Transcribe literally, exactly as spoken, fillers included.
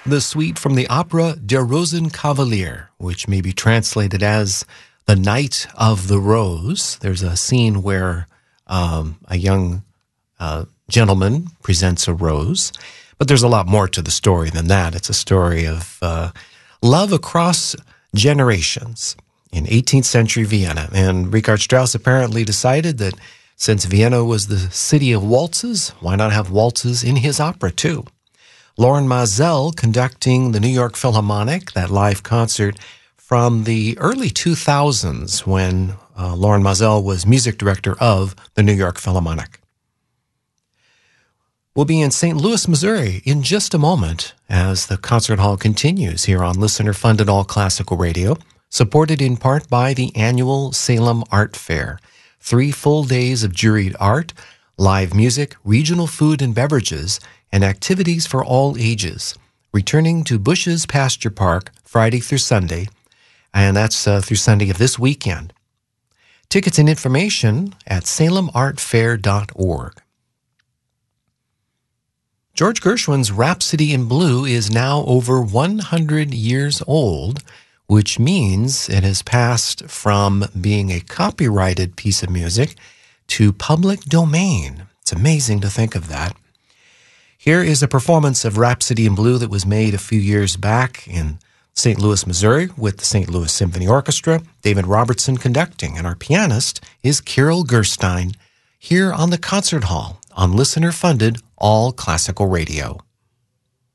the suite from the opera Der Rosenkavalier, which may be translated as The Knight of the Rose. There's a scene where um, a young uh, gentleman presents a rose, but there's a lot more to the story than that. It's a story of uh, love across generations in eighteenth century Vienna. And Richard Strauss apparently decided that since Vienna was the city of waltzes, why not have waltzes in his opera too? Lorin Maazel conducting the New York Philharmonic, that live concert from the early two thousands when uh, Lorin Maazel was music director of the New York Philharmonic. We'll be in Saint Louis, Missouri in just a moment as the concert hall continues here on listener-funded All Classical Radio, supported in part by the annual Salem Art Fair. Three full days of juried art, live music, regional food and beverages, and activities for all ages. Returning to Bush's Pasture Park Friday through Sunday, and that's uh, through Sunday of this weekend. Tickets and information at salem art fair dot org. George Gershwin's Rhapsody in Blue is now over one hundred years old, which means it has passed from being a copyrighted piece of music to public domain. It's amazing to think of that. Here is a performance of Rhapsody in Blue that was made a few years back in Saint Louis, Missouri, with the Saint Louis Symphony Orchestra, David Robertson conducting, and our pianist is Kirill Gerstein, here on the Concert Hall on listener-funded All Classical Radio.